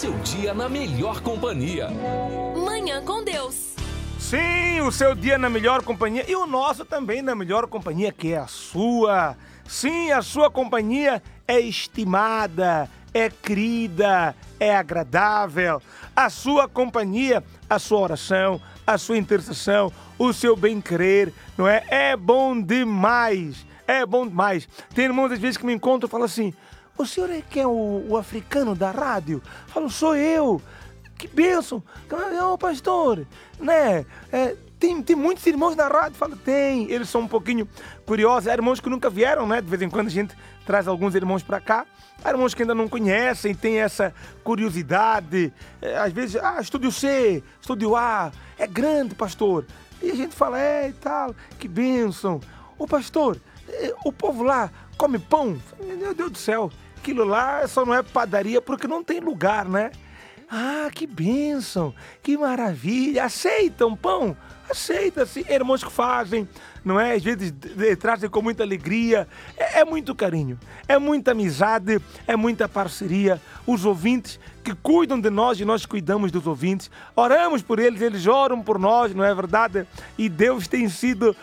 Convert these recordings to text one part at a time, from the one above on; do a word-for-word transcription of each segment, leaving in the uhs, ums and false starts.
seu dia na melhor companhia. Manhã com Deus. Sim, o seu dia na melhor companhia e o nosso também na melhor companhia, que é a sua. Sim, a sua companhia é estimada, é querida, é agradável. A sua companhia, a sua oração, a sua intercessão, o seu bem-querer, não é? É bom demais, é bom demais. Tem irmãos às vezes que me encontram e falam assim: o senhor é quem é o, o africano da rádio? Falo, sou eu. Que bênção! Ô, pastor, né? É, tem, tem muitos irmãos na rádio? Falo, tem. Eles são um pouquinho curiosos. Há irmãos que nunca vieram, né? De vez em quando a gente traz alguns irmãos para cá. Há irmãos que ainda não conhecem, tem essa curiosidade. É, às vezes, ah, estúdio C, estúdio A, é grande, pastor. E a gente fala, é e tal, que bênção. Ô, pastor, é, o povo lá come pão? Meu Deus do céu, aquilo lá só não é padaria porque não tem lugar, né? Ah, que bênção, que maravilha. Aceitam pão? Aceita-se. Irmãos que fazem, não é? Às vezes trazem com muita alegria. É, é muito carinho, é muita amizade, é muita parceria. Os ouvintes que cuidam de nós e nós cuidamos dos ouvintes. Oramos por eles, eles oram por nós, não é verdade? E Deus tem sido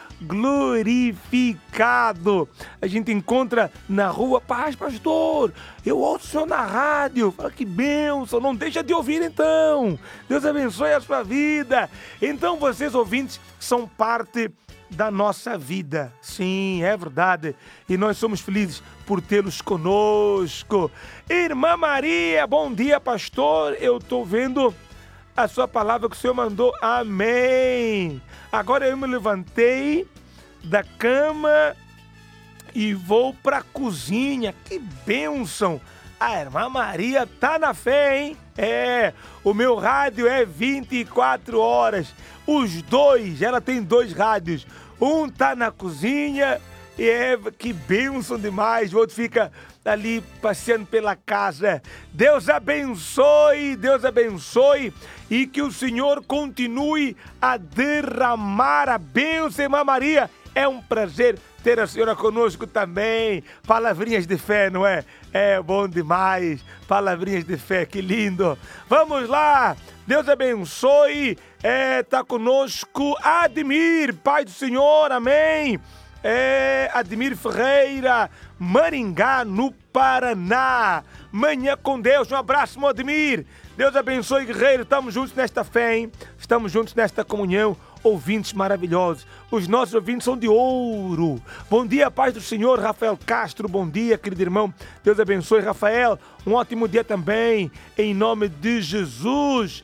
glorificado. A gente encontra na rua, paz, pastor, eu ouço o senhor na rádio. Fala, que bênção, não deixa de ouvir então. Deus abençoe a sua vida. Então vocês ouvintes são parte da nossa vida. Sim, é verdade. E nós somos felizes por tê-los conosco. Irmã Maria, bom dia, pastor. Eu estou vendo a sua palavra que o Senhor mandou. Amém. Agora eu me levantei da cama e vou para a cozinha. Que bênção. A irmã Maria tá na fé, hein? É, o meu rádio é vinte e quatro horas. Os dois, ela tem dois rádios. Um tá na cozinha e é, que bênção demais. O outro fica ali passeando pela casa. Deus abençoe, Deus abençoe e que o Senhor continue a derramar a bênção, irmã Maria. É um prazer ter a senhora conosco também. Palavrinhas de fé, não é? É bom demais. Palavrinhas de fé, que lindo. Vamos lá. Deus abençoe. É, tá conosco Admir, Pai do Senhor, amém. É, Admir Ferreira, Maringá, no Paraná. Manhã com Deus. Um abraço, meu Admir. Deus abençoe, guerreiro. Estamos juntos nesta fé, hein? Estamos juntos nesta comunhão. Ouvintes maravilhosos. Os nossos ouvintes são de ouro. Bom dia, paz do Senhor. Rafael Castro, bom dia, querido irmão. Deus abençoe, Rafael. Um ótimo dia também. Em nome de Jesus.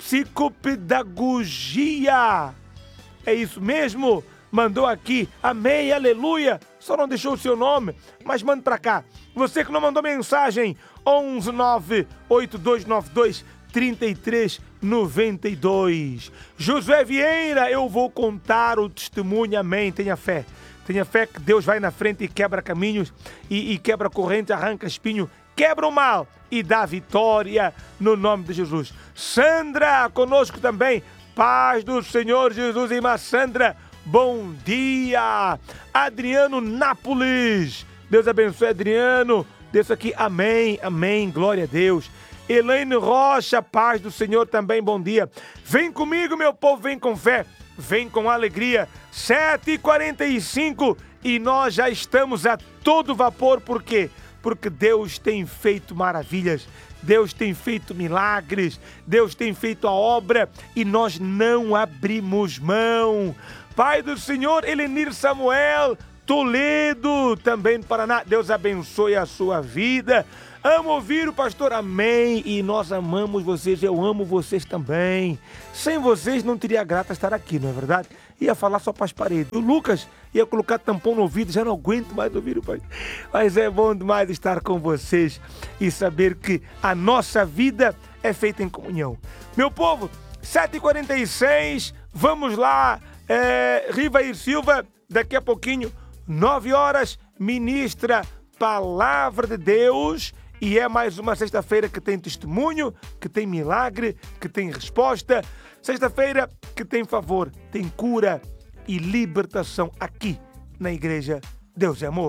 Psicopedagogia. É isso mesmo? Mandou aqui. Amém, aleluia. Só não deixou o seu nome, mas manda pra cá. Você que não mandou mensagem, onze nove oito dois nove dois três três nove dois. Josué Vieira, eu vou contar o testemunho, amém. Tenha fé. Tenha fé que Deus vai na frente e quebra caminhos e, e quebra corrente, arranca espinho, quebra o mal e dá vitória no nome de Jesus. Sandra, conosco também. Paz do Senhor Jesus, irmã Sandra. Bom dia. Adriano Nápoles. Deus abençoe, Adriano. Deus aqui, amém, amém. Glória a Deus. Elaine Rocha, paz do Senhor também, bom dia. Vem comigo, meu povo, vem com fé, vem com alegria. sete e quarenta e cinco e nós já estamos a todo vapor, por quê? Porque Deus tem feito maravilhas, Deus tem feito milagres, Deus tem feito a obra e nós não abrimos mão. Pai do Senhor, Elenir Samuel, Toledo, também no Paraná, Deus abençoe a sua vida. Amo ouvir o pastor, amém, e nós amamos vocês, eu amo vocês também. Sem vocês não teria graça estar aqui, não é verdade? Ia falar só para as paredes. O Lucas ia colocar tampão no ouvido, já não aguento mais ouvir o pai. Mas é bom demais estar com vocês e saber que a nossa vida é feita em comunhão. Meu povo, sete e quarenta e seis, vamos lá, é, Rivair Silva, daqui a pouquinho, nove horas, ministra Palavra de Deus. E é mais uma sexta-feira que tem testemunho, que tem milagre, que tem resposta. Sexta-feira que tem favor, tem cura e libertação aqui na Igreja Deus é Amor.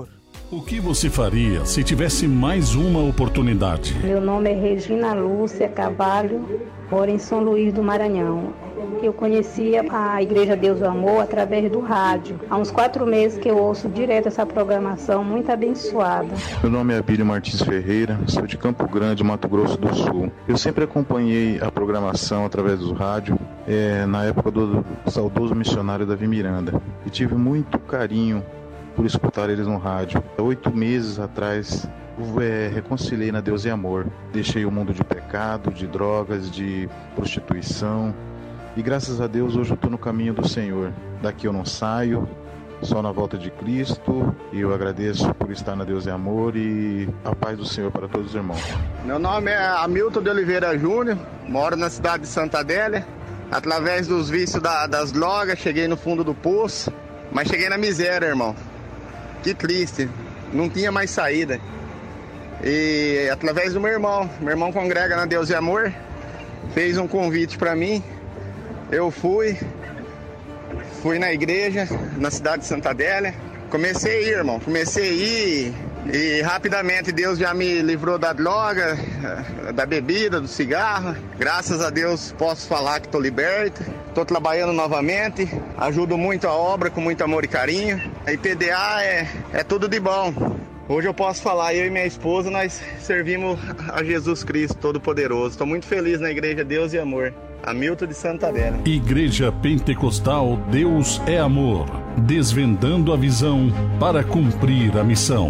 O que você faria se tivesse mais uma oportunidade? Meu nome é Regina Lúcia Carvalho, moro em São Luís do Maranhão. Eu conhecia a Igreja Deus do Amor através do rádio. Há uns quatro meses que eu ouço direto essa programação muito abençoada. Meu nome é Abílio Martins Ferreira, sou de Campo Grande, Mato Grosso do Sul. Eu sempre acompanhei a programação através do rádio, é, na época do saudoso missionário Davi Miranda. E tive muito carinho por escutar eles no rádio. Há oito meses atrás, é, reconciliei na Deus e Amor. Deixei o mundo de pecado, de drogas, de prostituição. E graças a Deus hoje eu estou no caminho do Senhor. Daqui eu não saio, só na volta de Cristo. E eu agradeço por estar na Deus e Amor e a paz do Senhor para todos os irmãos. Meu nome é Hamilton de Oliveira Júnior, moro na cidade de Santa Adélia. Através dos vícios da, das drogas, cheguei no fundo do poço, mas cheguei na miséria, irmão. Que triste, não tinha mais saída. E através do meu irmão, meu irmão congrega na Deus e Amor, fez um convite para mim. Eu fui, fui na igreja, na cidade de Santa Adélia. Comecei a ir, irmão, comecei a ir e rapidamente Deus já me livrou da droga, da bebida, do cigarro. Graças a Deus posso falar que estou liberto, estou trabalhando novamente, ajudo muito a obra com muito amor e carinho. A I P D A é, é tudo de bom. Hoje eu posso falar, eu e minha esposa, nós servimos a Jesus Cristo Todo-Poderoso. Estou muito feliz na Igreja Deus e Amor. Hamilton de Santa Adélia. Igreja Pentecostal Deus é Amor, desvendando a visão para cumprir a missão.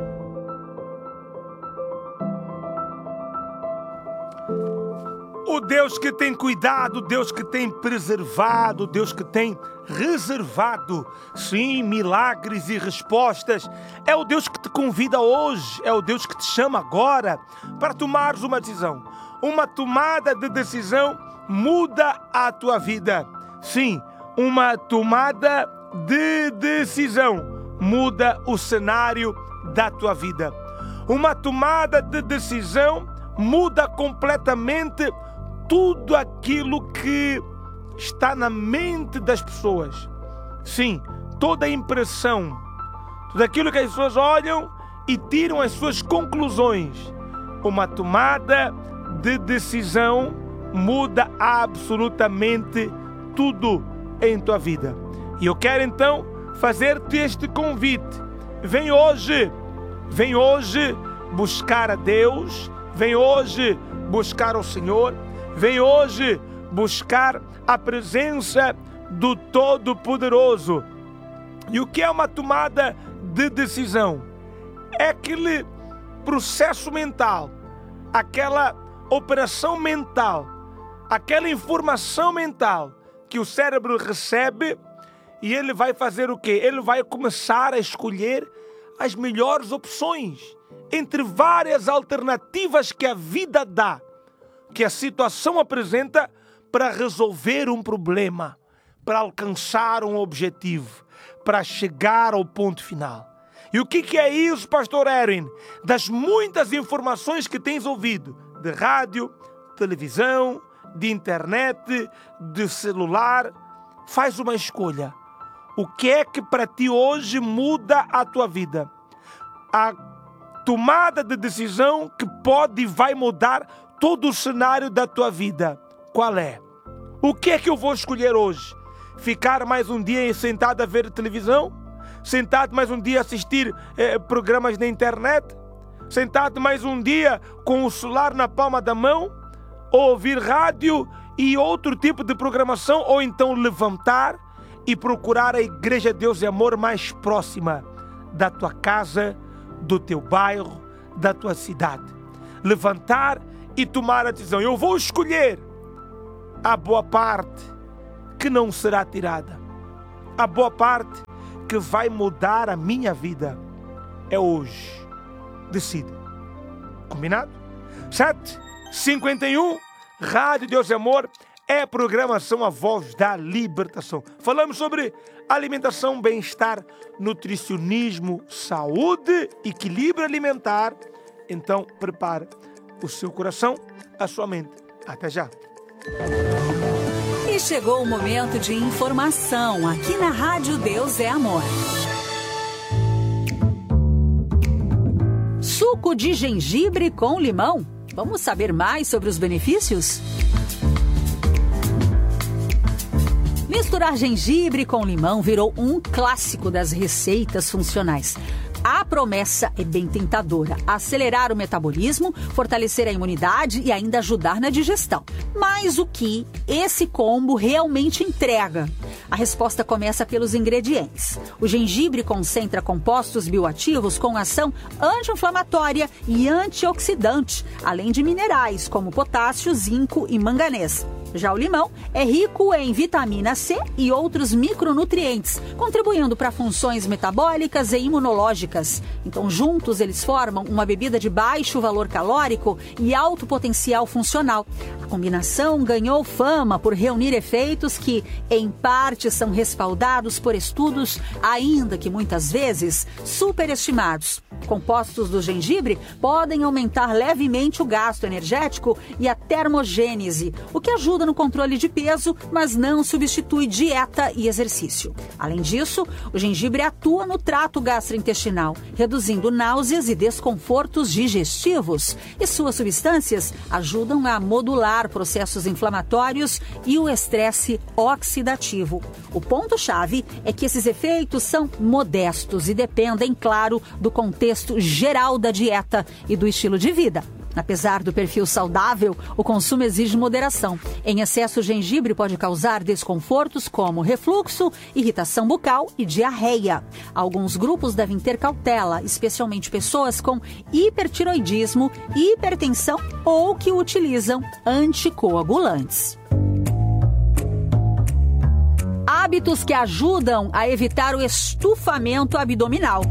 O Deus que tem cuidado, o Deus que tem preservado, o Deus que tem reservado, sim, milagres e respostas. É o Deus que te convida hoje, é o Deus que te chama agora para tomares uma decisão. Uma tomada de decisão muda a tua vida. Sim, uma tomada de decisão muda o cenário da tua vida. Uma tomada de decisão muda completamente tudo aquilo que está na mente das pessoas. Sim, toda a impressão, tudo aquilo que as pessoas olham e tiram as suas conclusões. Uma tomada de decisão muda absolutamente tudo em tua vida. E eu quero então fazer-te este convite. Vem hoje, vem hoje buscar a Deus, vem hoje buscar o Senhor, vem hoje buscar a presença do Todo-Poderoso. E o que é uma tomada de decisão? É aquele processo mental, aquela operação mental, aquela informação mental que o cérebro recebe e ele vai fazer o quê? Ele vai começar a escolher as melhores opções entre várias alternativas que a vida dá, que a situação apresenta para resolver um problema, para alcançar um objetivo, para chegar ao ponto final. E o que, que é isso, pastor Erwin? Das muitas informações que tens ouvido, de rádio, televisão, de internet, de celular, faz uma escolha. O que é que para ti hoje muda a tua vida? A tomada de decisão que pode e vai mudar todo o cenário da tua vida. Qual é? O que é que eu vou escolher hoje? Ficar mais um dia sentado a ver televisão? Sentado mais um dia a assistir eh, programas na internet? Sentado mais um dia com o celular na palma da mão? Ou ouvir rádio e outro tipo de programação? Ou então levantar e procurar a Igreja Deus e Amor mais próxima da tua casa, do teu bairro, da tua cidade. Levantar e tomar a decisão. Eu vou escolher a boa parte que não será tirada. A boa parte que vai mudar a minha vida. É hoje. Decide. Combinado? sete e cinquenta e um, Rádio Deus e Amor, é programação A Voz da Libertação. Falamos sobre alimentação, bem-estar, nutricionismo, saúde, equilíbrio alimentar. Então, prepare o seu coração, a sua mente. Até já. E chegou o momento de informação aqui na Rádio Deus é Amor. Suco de gengibre com limão? Vamos saber mais sobre os benefícios? Misturar gengibre com limão virou um clássico das receitas funcionais. A promessa é bem tentadora: acelerar o metabolismo, fortalecer a imunidade e ainda ajudar na digestão. Mas o que esse combo realmente entrega? A resposta começa pelos ingredientes. O gengibre concentra compostos bioativos com ação anti-inflamatória e antioxidante, além de minerais como potássio, zinco e manganês. Já o limão é rico em vitamina C e outros micronutrientes, contribuindo para funções metabólicas e imunológicas. Então, juntos, eles formam uma bebida de baixo valor calórico e alto potencial funcional. A combinação ganhou fama por reunir efeitos que, em parte, são respaldados por estudos, ainda que muitas vezes superestimados. Compostos do gengibre podem aumentar levemente o gasto energético e a termogênese, o que ajuda no controle de peso, mas não substitui dieta e exercício. Além disso, o gengibre atua no trato gastrointestinal, reduzindo náuseas e desconfortos digestivos, e suas substâncias ajudam a modular processos inflamatórios e o estresse oxidativo. O ponto-chave é que esses efeitos são modestos e dependem, claro, do contexto geral da dieta e do estilo de vida. Apesar do perfil saudável, o consumo exige moderação. Em excesso, o gengibre pode causar desconfortos como refluxo, irritação bucal e diarreia. Alguns grupos devem ter cautela, especialmente pessoas com hipertiroidismo, hipertensão ou que utilizam anticoagulantes. Hábitos que ajudam a evitar o estufamento abdominal.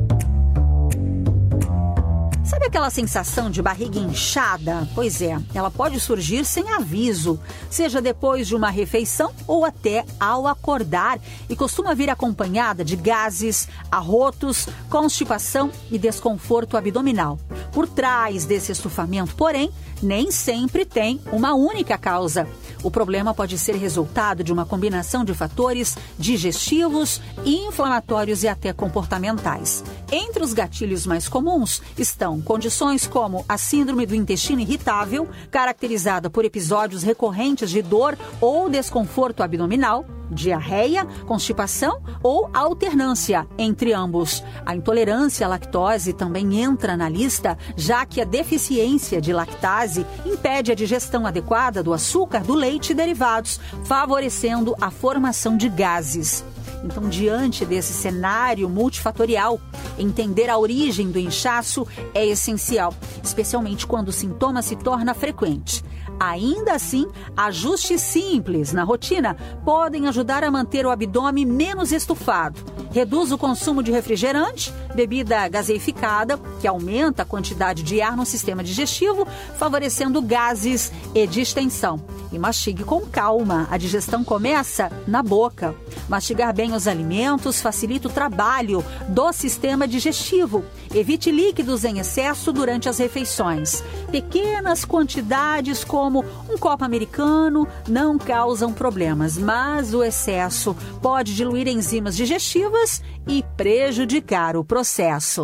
Sabe aquela sensação de barriga inchada? Pois é, ela pode surgir sem aviso, seja depois de uma refeição ou até ao acordar, e costuma vir acompanhada de gases, arrotos, constipação e desconforto abdominal. Por trás desse estufamento, porém, nem sempre tem uma única causa. O problema pode ser resultado de uma combinação de fatores digestivos, inflamatórios e até comportamentais. Entre os gatilhos mais comuns estão condições como a síndrome do intestino irritável, caracterizada por episódios recorrentes de dor ou desconforto abdominal, diarreia, constipação ou alternância entre ambos. A intolerância à lactose também entra na lista, já que a deficiência de lactase impede a digestão adequada do açúcar, do leite e derivados, favorecendo a formação de gases. Então, diante desse cenário multifatorial, entender a origem do inchaço é essencial, especialmente quando o sintoma se torna frequente. Ainda assim, ajustes simples na rotina podem ajudar a manter o abdômen menos estufado. Reduz o consumo de refrigerante, bebida gaseificada, que aumenta a quantidade de ar no sistema digestivo, favorecendo gases e distensão. E mastigue com calma, a digestão começa na boca. Mastigar bem os alimentos facilita o trabalho do sistema digestivo. Evite líquidos em excesso durante as refeições. Pequenas quantidades, como um copo americano, não causam problemas, mas o excesso pode diluir enzimas digestivas e prejudicar o processo.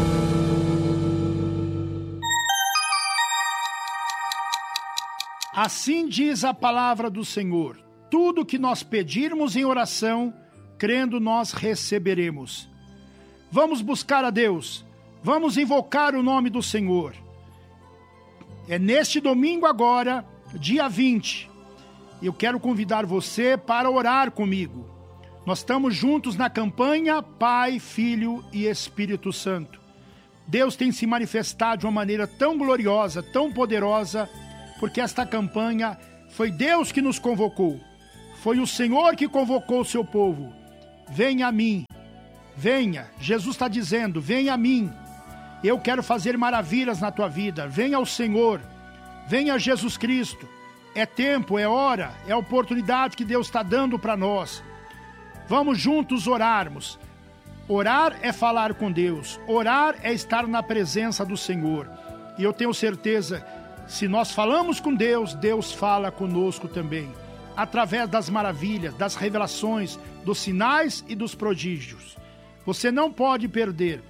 Assim diz a palavra do Senhor: tudo que nós pedirmos em oração, crendo nós receberemos. Vamos buscar a Deus, vamos invocar o nome do Senhor. É neste domingo agora, dia vinte, eu quero convidar você para orar comigo. Nós estamos juntos na campanha Pai, Filho e Espírito Santo. Deus tem se manifestado de uma maneira tão gloriosa, tão poderosa, porque esta campanha foi Deus que nos convocou. Foi o Senhor que convocou o seu povo. Venha a mim, venha. Jesus está dizendo, venha a mim. Eu quero fazer maravilhas na tua vida. Venha ao Senhor, venha a Jesus Cristo. É tempo, é hora, é a oportunidade que Deus está dando para nós. Vamos juntos orarmos. Orar é falar com Deus. Orar é estar na presença do Senhor. E eu tenho certeza, se nós falamos com Deus, Deus fala conosco também. Através das maravilhas, das revelações, dos sinais e dos prodígios. Você não pode perder.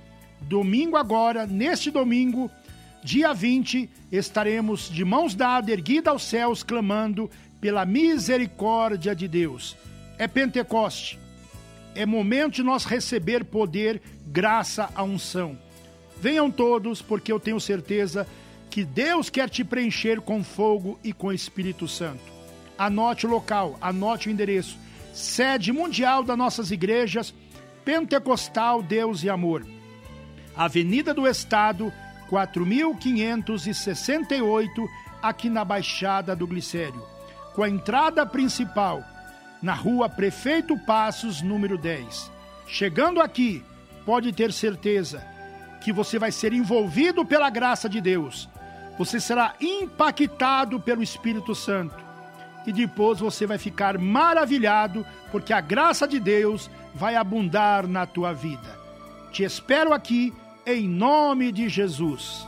domingo agora, neste domingo, dia vinte, estaremos de mãos dadas, erguidas aos céus, clamando pela misericórdia de Deus. É Pentecoste. É momento de nós receber poder, graça, a unção. Venham todos, porque eu tenho certeza que Deus quer te preencher com fogo e com Espírito Santo. Anote o local, anote o endereço. Sede mundial das nossas igrejas, Pentecostal Deus e Amor. Avenida do Estado, quatro mil quinhentos e sessenta e oito, aqui na Baixada do Glicério. Com a entrada principal, na rua Prefeito Passos, número dez. Chegando aqui, pode ter certeza que você vai ser envolvido pela graça de Deus. Você será impactado pelo Espírito Santo. E depois você vai ficar maravilhado, porque a graça de Deus vai abundar na tua vida. Te espero aqui, em nome de Jesus.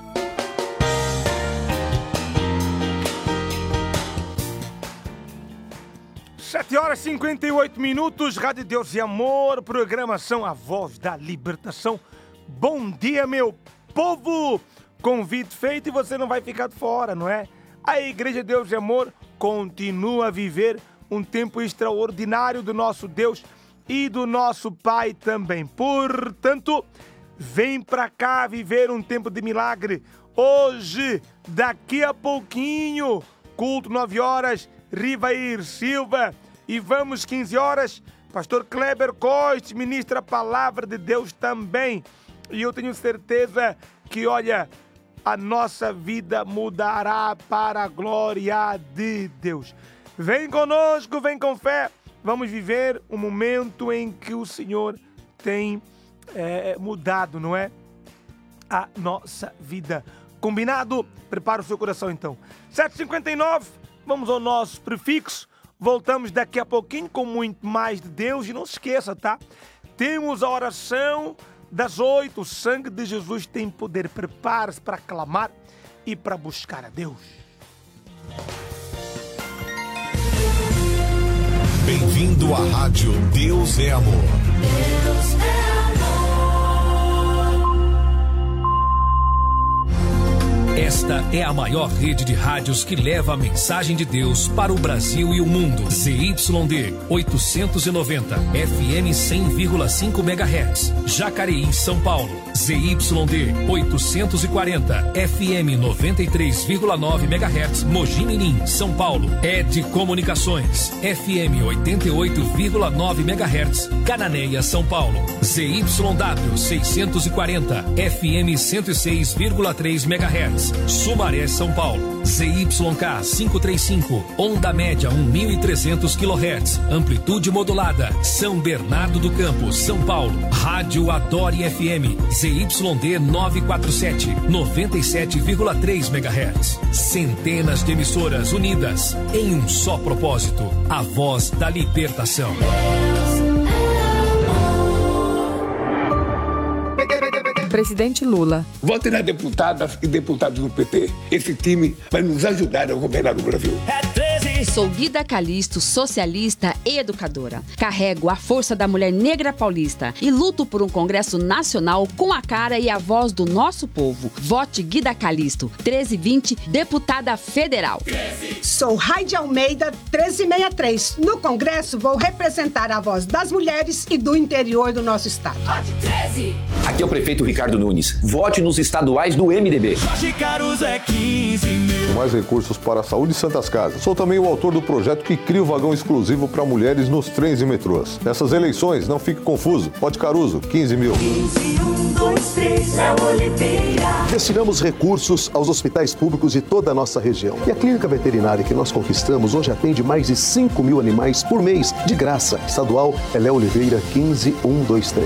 sete horas e cinquenta e oito minutos, Rádio Deus e Amor, programação A Voz da Libertação. Bom dia, meu povo! Convite feito e você não vai ficar de fora, não é? A Igreja Deus e Amor continua a viver um tempo extraordinário do nosso Deus e do nosso Pai também. Portanto, vem pra cá viver um tempo de milagre. Hoje, daqui a pouquinho, culto nove horas, Rivair Silva, e vamos quinze horas, pastor Kleber Coste ministra a palavra de Deus também. E eu tenho certeza que, olha, a nossa vida mudará para a glória de Deus. Vem conosco, vem com fé. Vamos viver um momento em que o Senhor tem é, mudado, não é? A nossa vida. Combinado? Prepara o seu coração então. sete e cinquenta e nove, vamos ao nosso prefixo. Voltamos daqui a pouquinho com muito mais de Deus. E não se esqueça, tá? Temos a oração das oito. O sangue de Jesus tem poder. Prepare-se para clamar e para buscar a Deus. Bem-vindo à Rádio Deus é Amor. Deus é amor. Esta é a maior rede de rádios que leva a mensagem de Deus para o Brasil e o mundo. Z Y D oitocentos e noventa, F M cem vírgula cinco megahertz, Jacareí, São Paulo. Z Y D oitocentos e quarenta, F M noventa e três vírgula nove megahertz, Mogi Mirim, São Paulo. Ed Comunicações, F M oitenta e oito vírgula nove megahertz, Cananéia, São Paulo. Z Y W seiscentos e quarenta, F M cento e seis vírgula três megahertz, Sumaré, São Paulo. Z Y K quinhentos e trinta e cinco, onda média mil e trezentos quilohertz, amplitude modulada, São Bernardo do Campo, São Paulo. Rádio Adore F M, Z Y D novecentos e quarenta e sete, noventa e sete vírgula três megahertz. Centenas de emissoras unidas em um só propósito, a voz da libertação. Presidente Lula. Vote nas deputadas e deputados do P T. Esse time vai nos ajudar a governar o Brasil. Sou Guida Calisto, socialista e educadora. Carrego a força da mulher negra paulista e luto por um Congresso Nacional com a cara e a voz do nosso povo. Vote Guida Calisto, treze vinte, deputada federal. Sou Raide Almeida, treze sessenta e três. No Congresso vou representar a voz das mulheres e do interior do nosso estado. Vote treze. Aqui é o prefeito Ricardo Nunes. Vote nos estaduais do M D B. Mais recursos para a saúde e Santas Casas. Sou também o autor do projeto que cria o vagão exclusivo para mulheres nos trens e metrôs. Nessas eleições, não fique confuso. Vote Caruso, quinze mil. quinze, um, dois, três, é Oliveira. Destinamos recursos aos hospitais públicos de toda a nossa região. E a clínica veterinária que nós conquistamos hoje atende mais de cinco mil animais por mês, de graça. Estadual é Léo Oliveira, quinze, um, dois, três.